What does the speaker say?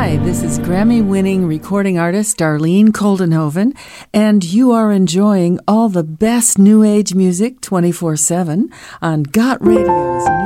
Hi, this is Grammy-winning recording artist Darlene Koldenhoven, and you are enjoying all the best New Age music 24/7 on Got Radio's